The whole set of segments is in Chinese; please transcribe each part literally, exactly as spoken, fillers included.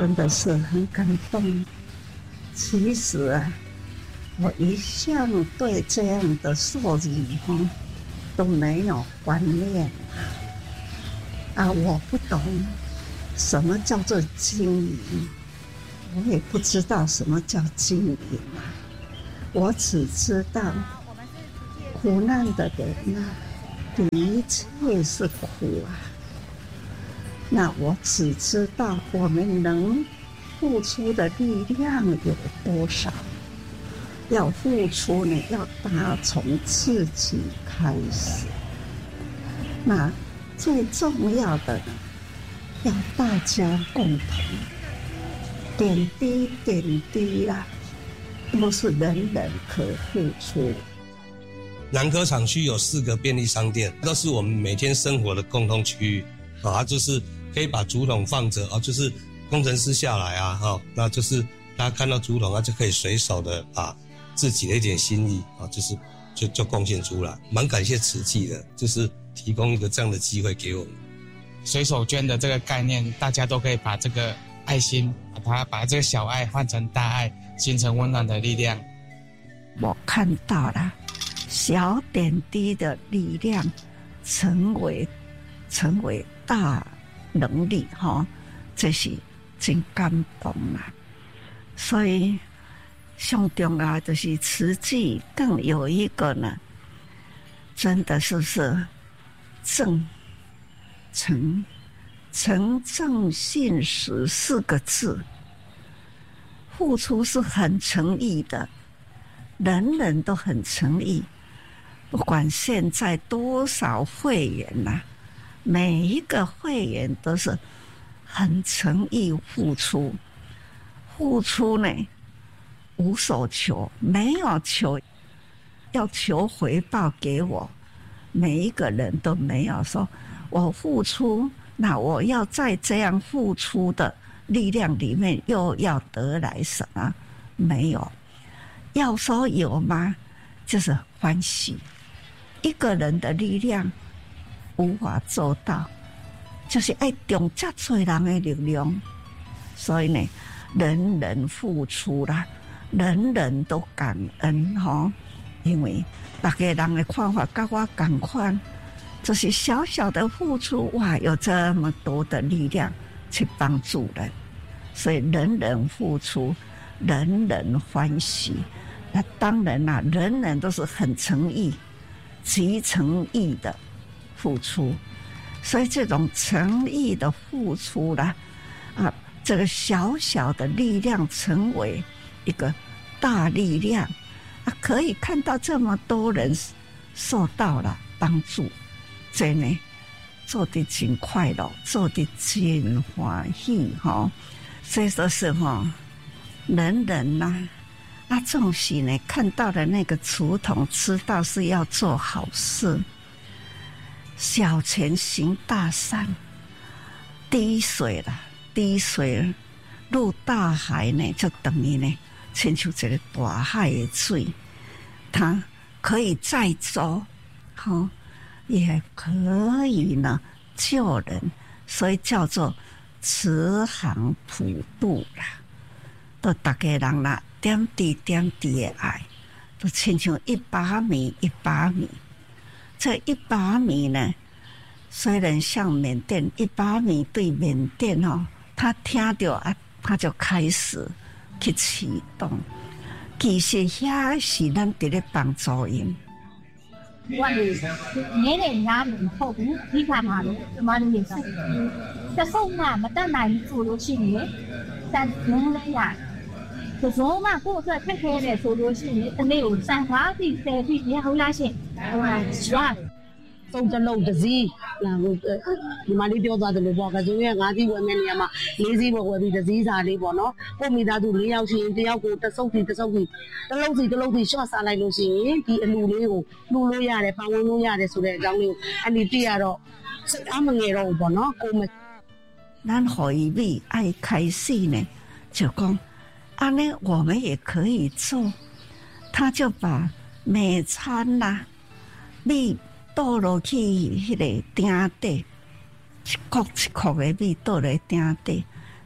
真的是很感动。其实啊，我一向对这样的受礼哈都没有观念啊，我不懂什么叫做经营，我也不知道什么叫经营啊，我只知道苦难的人啊，的确是苦啊。那我只知道我们能付出的力量有多少，要付出呢，要打从自己开始。那最重要的呢，要大家共同，点滴点滴啊，都是人人可付出。 南科厂区有四个便利商店，都是我们每天生活的共同区域啊，就是可以把竹筒放着啊，就是工程师下来啊，哈，那就是大家看到竹筒啊，就可以随手的把自己的一点心意啊，就是就就贡献出来，蛮感谢慈济的，就是提供一个这样的机会给我们。 随手捐的这个概念，大家都可以把这个爱心，把它把这个小爱换成大爱，形成温暖的力量。 我看到了小点滴的力量，成为成为大能力哈，这是真感动啊！所以上重要就是慈济更有一个呢，真的是是正诚诚正信实四个字，付出是很诚意的，人人都很诚意，不管现在多少会员呐、啊，每一个会员都是很诚意付出，付出呢无所求，没有求要求回报给我，每一个人都没有说我付出，那我要在这样付出的力量里面又要得来什么？没有。要说有吗？就是欢喜。一个人的力量无法做到，就是要用这多人的力量。所以呢，人人付出啦，人人都感恩哈，因为大家人的看法跟我同款，就是小小的付出，哇，有这么多的力量去帮助人，所以人人付出，人人欢喜。那当然啦，人人都是很诚意、极诚意的付出，所以这种诚意的付出啦，啊，这个小小的力量成为一个大力量，啊，可以看到这么多人受到了帮助，真的做得真快乐，做得真欢喜哈。所以说是哈，人人呐、啊。那重喜呢？看到的那个竹筒，知道是要做好事，小钱行大善，滴水啦，滴水入大海呢，就等于呢，亲像这个大海的水，它可以载舟，好，也可以呢救人，所以叫做慈航普渡啦，都大家人啦。点滴点滴的爱，都亲像一把米一把米。这一把米呢，虽然像缅甸一把米对缅甸哦，他听到啊，他就开始去启动。其实遐是咱伫咧帮助因。 我年年拿门后，你看嘛，嘛的也是，这送啊，嘛当然做落去呢，但能了呀。就说嘛，过这开开的做东西，没有三花的在对面好那些，哇，是吧？ 送着路的是，那我呃，你妈你丢在这里包个，因为俺的外面嘛，你是我外面的是啥的包喏？我们大都你要钱，你要过得手提得手提，得路提得路提，说啥来路是，第路里有路路呀的，帮我路呀的，说的讲了，俺你第二咯，是俺们个路包喏，我们， 咱何以为爱开始呢？就讲。啊，那我们也可以做，他就把每餐啦、啊，米倒落去迄个鼎底，一块一块的米倒落鼎底，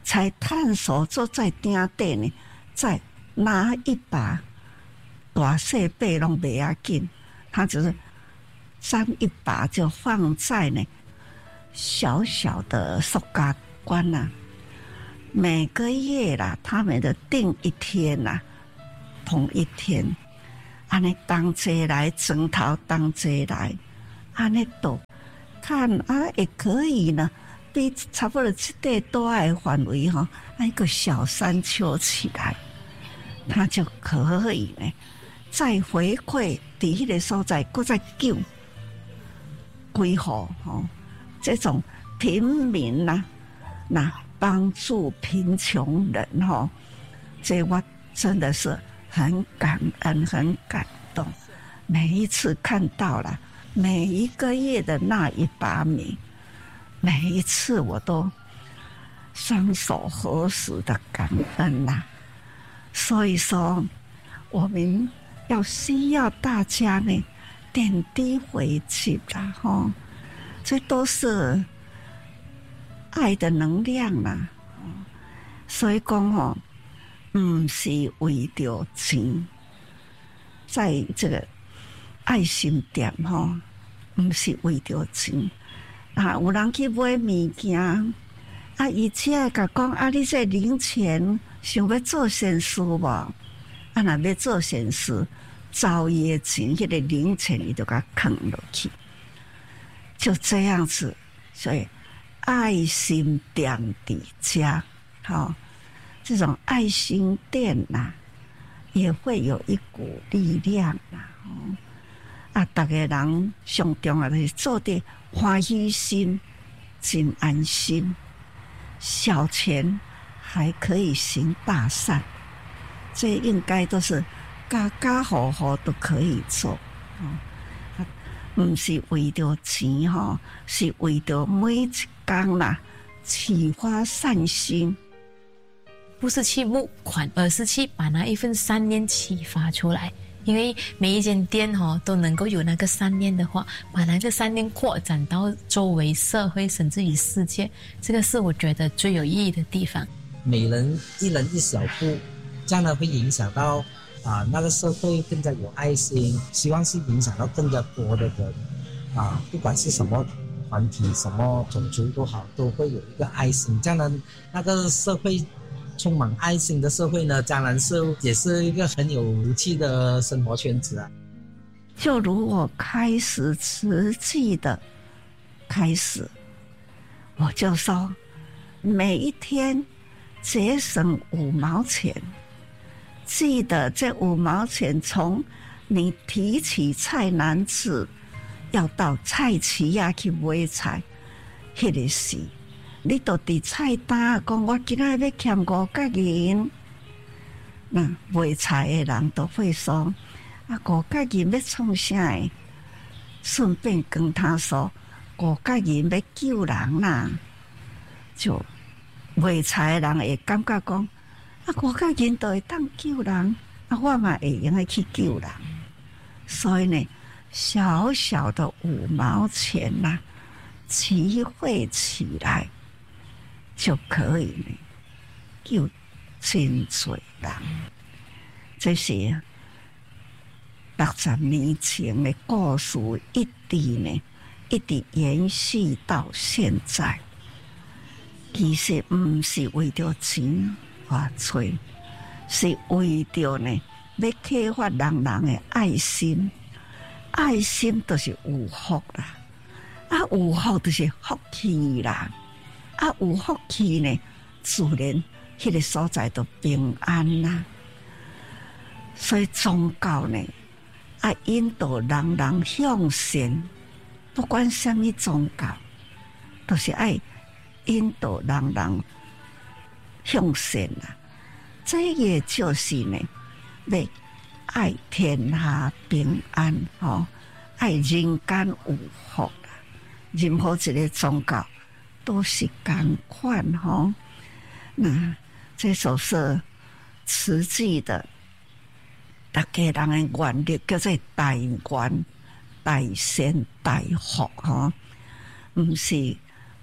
才探索坐在顶底呢，再拿一把大细把拢不要紧，他只是沾一把就放在呢小小的塑胶罐啊。每个月啦，他们的定一天啦，同一天，安尼当节来枕头当节来，安尼都看啊也可以呢，比差不多这块大的范围哈，那一个小山丘起来，它就可以呢，再回馈伫迄个所在，搁再救规划吼，这种平民呐、啊，那。帮助贫穷人哈，这我真的是很感恩、很感动。每一次看到了每一个月的那一把米，每一次我都双手合十的感恩呐、啊。所以说，我们要需要大家呢点滴回去啦哈，这都是。爱的能量啦、啊，所以讲吼，唔是为着钱，在这个爱心店吼，唔是为着钱。啊，有人去买物件，啊，伊只会甲讲啊，你这零钱想要做善事无？啊，若要做善事，找伊的钱，迄、那个零钱伊就甲藏落去，就这样子，所以。爱心店底家，好、哦，这种爱心店呐、啊，也会有一股力量啦、啊。哦，啊，大家人上重要就是做的欢喜心，真安心。小钱还可以行大善，这应该都是家家户户都可以做。哦。不是为着钱吼，是为着每一天啦，启发善心， 不是去募款，而是去把那一份善念启发出来。因为每一间店哈都能够有那个善念的话，把那个善念扩展到周围社会，甚至于世界，这个是我觉得最有意义的地方。 每人一人一小步，这样呢会影响到。啊，那个社会更加有爱心，希望是影响到更加多的人啊，不管是什么团体、什么种族都好，都会有一个爱心。这样呢，那个社会充满爱心的社会呢，当然是也是一个很有福气的生活圈子啊。 就如我开始实际的开始，我就说每一天节省五毛钱。记得这五毛钱从你提起菜篮子要到菜市仔去买菜，迄个时你都伫菜单讲我今仔要欠五角银，那买菜的人都会说啊五角银要创啥的？顺便跟他说五角银要救人啦，就买菜的人会感觉讲。啊，五角银都会当救人，啊，我嘛会用来去救人。所以呢，小小的五毛钱呐、啊，集会起来就可以呢，救真多人。这是六十年前的故事，一直呢，一直延续到现在。其实唔是为着钱。花吹是为着呢，要启发人人的爱心，爱心就是有福啦，啊有福就是福气啦，啊有福气呢，自然迄个所在都平安啦。所以宗教呢，啊引导人人向善，不管什么宗教，都是爱引导人人。向善啦，这也就是呢，要爱天下平安吼，爱人间有福啦。任何一个宗教都是同款吼。那这首是慈济的，大家人的愿力叫做大愿、大善、大福吼，唔是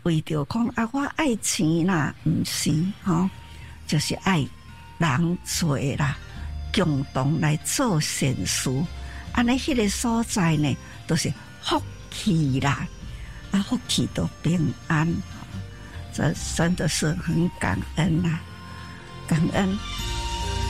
为着讲啊，我爱钱啦，毋是吼、哦，就是爱人做啦，共同来做善事。安尼迄个所在呢，都、就是福气啦，啊，福气都平安，这真的是很感恩呐、啊，感恩。